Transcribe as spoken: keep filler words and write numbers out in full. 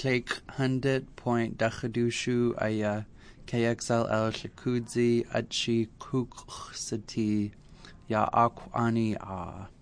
Click hundred point dachadushu aya K X L L shakudzi atchi kuksati ya akwani a.